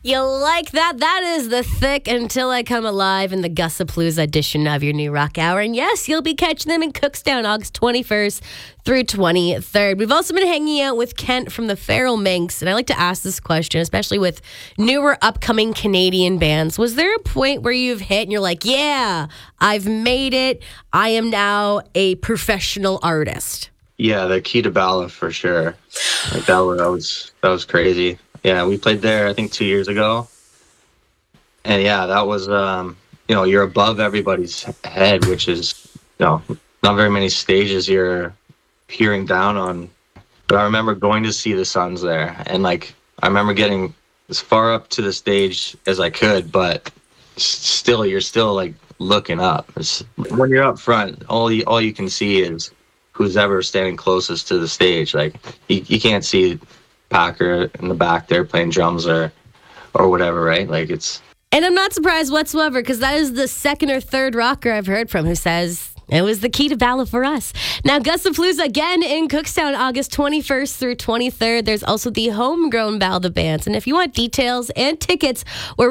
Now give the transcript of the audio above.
You like that? That is the Thick Until I Come Alive in the Gussapalooza edition of your new Rock Hour. And yes, you'll be catching them in Cookstown August 21st through 23rd. We've also been hanging out with Kent from the Feral Minx, and I like to ask this question, especially with newer upcoming Canadian bands. Was there a point where you've hit and you're like, yeah, I've made it. I am now a professional artist? Yeah, the Key to Bala for sure. Like that was crazy. Yeah, we played there I think 2 years ago. And yeah, that was you're above everybody's head, which is not very many stages you're peering down on. But I remember going to see the Suns there, and like I remember getting as far up to the stage as I could, but you're still like looking up. When you're up front, all you can see is who's ever standing closest to the stage. Like you can't see Packer in the back there playing drums or whatever, right? Like it's. And I'm not surprised whatsoever, because that is the second or third rocker I've heard from who says it was the Key to Bala for us. Now, Gussapalooza again in Cookstown, August 21st through 23rd. There's also the Homegrown Bala bands. And if you want details and tickets, we're